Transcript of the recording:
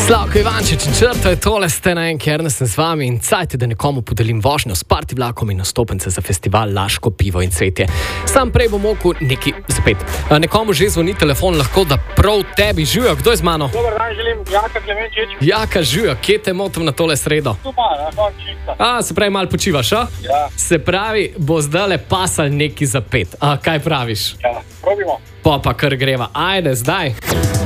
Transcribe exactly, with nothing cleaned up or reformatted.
Slavko Ivančič in črto je tole, ste na en kerne, sem z vami in cajte, da nekomu podelim vožnjo s party vlakom in nastopence za festival Laško pivo in cvetje. Sam prej bom okul neki zapet. Nekomu že zvoni telefon, lahko da prav tebi. Živijo, kdo je z mano? Dobar dan, želim Jaka Klemenčič. Jaka, živijo, kje te motim na tole sredo? Super, na konc čista. A, se pravi, malo počivaš, a? Ja. Se pravi, bo zdajle pasal neki zapet. A, kaj praviš? Ja, probimo. Pa pa kar greva. Ajde, zdaj.